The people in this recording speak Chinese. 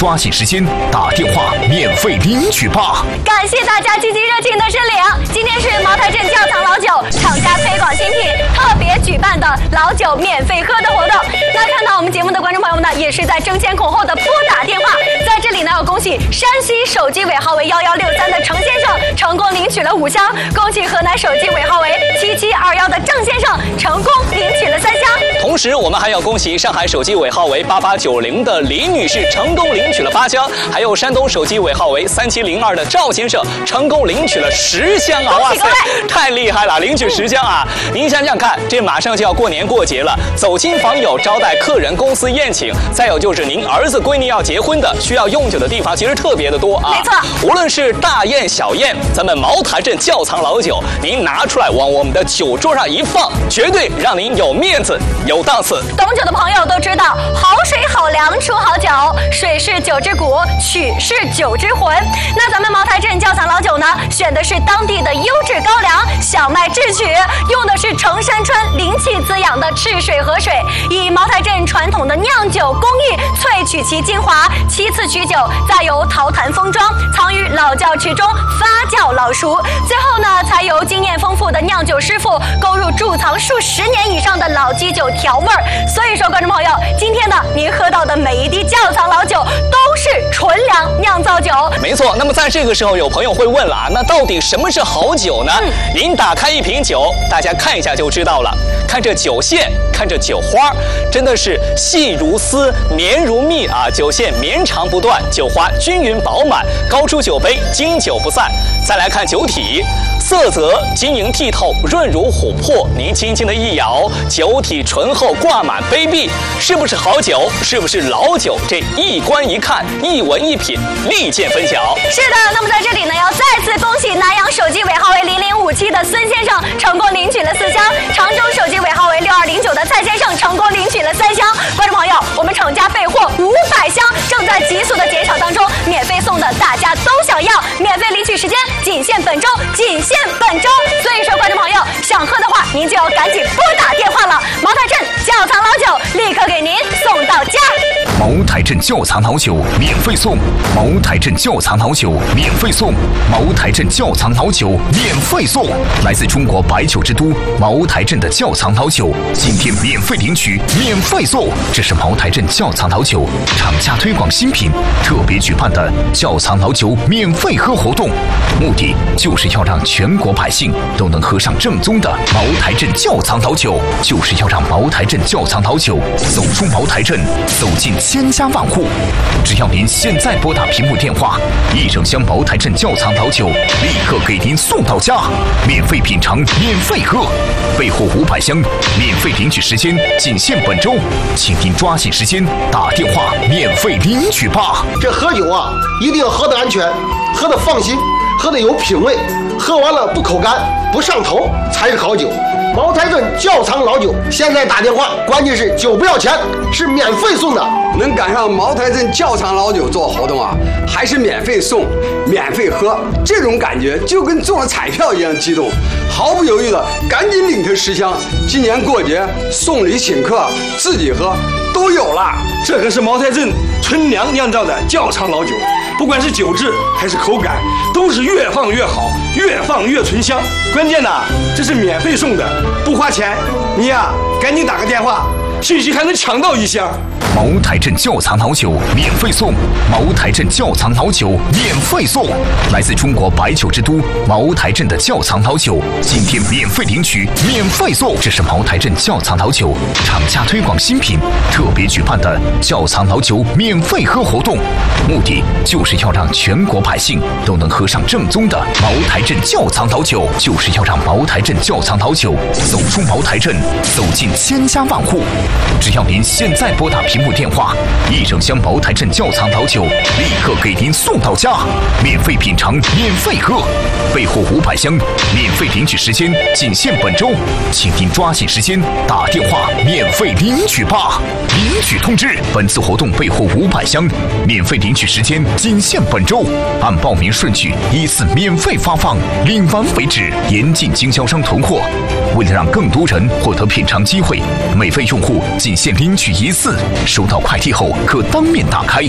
抓紧时间打电话免费领取吧！ 感谢大家积极热情的申领。今天是茅台镇窖藏老酒厂家推广新品特别举办的老酒免费喝的活动。那看到我们节目的观众朋友们呢，也是在争先恐后的拨打电话。在这里呢，要恭喜山西手机尾号为1163的程先生成功领取了5箱，恭喜河南手机尾号为7721的郑先生成功领取了3箱。 同时，我们还要恭喜上海手机尾号为8890的李女士成功领取了8箱，还有山东手机尾号为3702的赵先生成功领取了10箱啊！哇塞，太厉害了，领取10箱啊！您想想看，这马上就要过年过节了，走亲访友、招待客人、公司宴请，再有就是您儿子闺女要结婚的，需要用酒的地方其实特别的多啊。 没错， 无论是大宴小宴，咱们茅台镇窖藏老酒，您拿出来往我们的酒桌上一放，绝对让您有面子、有档次。 懂酒的朋友都知道，好水好粮出好酒，水是酒之骨，曲是酒之魂。那咱们茅台镇窖藏老酒呢，选的是当地的优质高粱小麦制曲，用的是程山川灵气滋养的赤水河水，以茅台镇传统的酿酒工艺萃取其精华，7次曲酒，再由陶坛封装，藏于老窖池中发酵老熟，最后呢，才由经验丰富的酿酒师傅勾入贮藏数10年以上的老基酒调味儿。所以说，观众朋友，今天呢，您喝到的每一滴窖藏老酒都是纯粮酿造酒。 没错，那么在这个时候，有朋友会问了啊，那到底什么是好酒呢？您打开一瓶酒，大家看一下就知道了。看这酒线，看这酒花，真的是细如丝，绵如蜜啊！酒线绵长不断，酒花均匀饱满，高出酒杯，经久不散。再来看酒体，色泽晶莹剔透，润如琥珀。您轻轻的一摇，酒体醇厚，挂满杯壁，是不是好酒？是不是老酒？这一观一看，一闻一品，立见分晓。 是的，那么在这里呢，要再次恭喜南阳手机尾号为0057的孙先生成功领取了4箱，常州手机尾号为6209的蔡先生成功领取了3箱。观众朋友，我们厂家备货500箱，正在急速的减少当中，免费送的大家都想要，免费领取时间仅限本周，仅限本周。所以说，观众朋友想喝的话，您就要赶紧拨打电话了。茅台镇窖藏老酒立刻给您送到家。 茅台镇窖藏老酒免费送，茅台镇窖藏老酒免费送，茅台镇窖藏老酒免费送。来自中国白酒之都茅台镇的窖藏老酒，今天免费领取，免费送。这是茅台镇窖藏老酒厂家推广新品特别举办的窖藏老酒免费喝活动，目的就是要让全国百姓都能喝上正宗的茅台镇窖藏老酒，就是要让茅台镇窖藏老酒走出茅台镇，走进千家万户。只要您现在拨打屏幕电话，1整箱茅台镇窖藏老酒立刻给您送到家，免费品尝，免费喝，备货500箱，免费领取时间仅限本周，请您抓紧时间打电话免费领取吧。 这喝酒啊，一定要喝得安全，喝得放心，喝得有品味，喝完了不口干不上头才是好酒。茅台镇窖藏老酒，现在打电话，关键是酒不要钱，是免费送的。 能赶上茅台镇窖藏老酒做活动啊，还是免费送、免费喝，这种感觉就跟中了彩票一样激动，毫不犹豫的赶紧领它10箱。今年过节送礼请客、自己喝都有了。 这可是茅台镇纯粮酿造的窖藏老酒，不管是酒质还是口感，都是越放越好，越放越醇香。关键呢，这是免费送的，不花钱。你呀，赶紧打个电话，兴许还能抢到1箱。 茅台镇窖藏老酒免费送，茅台镇窖藏老酒免费送。来自中国白酒之都茅台镇的窖藏老酒，今天免费领取，免费送。这是茅台镇窖藏老酒厂家推广新品特别举办的窖藏老酒免费喝活动，目的就是要让全国百姓都能喝上正宗的茅台镇窖藏老酒，就是要让茅台镇窖藏老酒走出茅台镇，走进千家万户。只要您现在拨打屏幕电话，1整箱茅台镇窖藏老酒立刻给您送到家，免费品尝，免费喝，备货500箱，免费领取时间仅限本周，请您抓紧时间打电话免费领取吧。领取通知：本次活动备货500箱，免费领取时间仅限本周，按报名顺序依次免费发放，领完为止，严禁经销商囤货。为了让更多人获得品尝机会，每位用户仅限领取1次，收到快递后可当面打开，